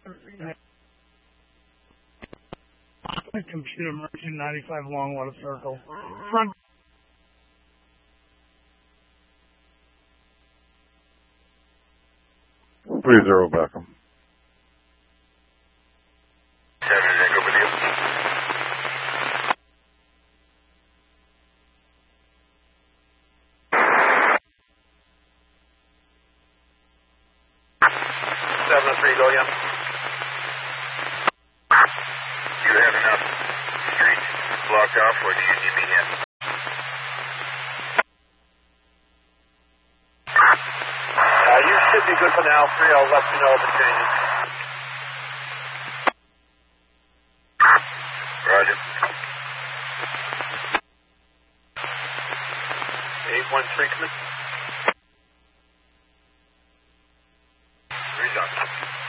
Computer merchant 95 Longwater Circle. Front. 30 Beckham. Tango with you. Go again. Do you have enough streets blocked off, or do you need me in? You should be good for now. 3, I'll let you know if it changes. Roger. 813 coming. 3's on.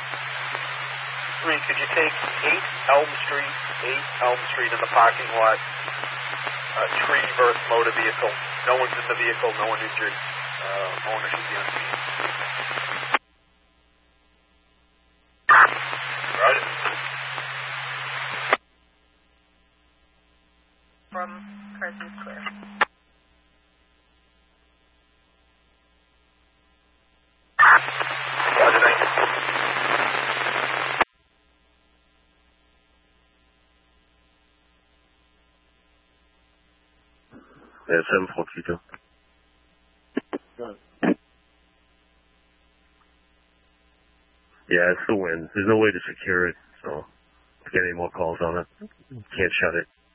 3, could you take 8 Elm Street in the parking lot, tree versus motor vehicle. No one's in the vehicle, no one injured. Owner should be on scene. Roger. From Carson's clear. Roger, thank you. Yeah, 742. Yeah, it's the wind. There's no way to secure it, so to get any more calls on it, can't shut it.